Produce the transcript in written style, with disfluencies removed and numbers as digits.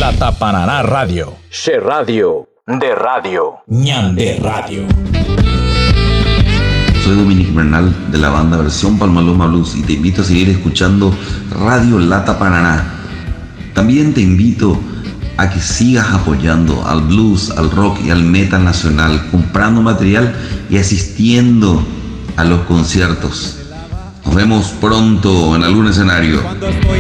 Lata Paraná Radio. She Radio, de radio. Ñande Radio. Soy Dominique Bernal de la banda Versión Palmaloma Blues y te invito a seguir escuchando Radio Lata Paraná. También te invito a que sigas apoyando al blues, al rock y al metal nacional, comprando material y asistiendo a los conciertos. Nos vemos pronto en algún escenario.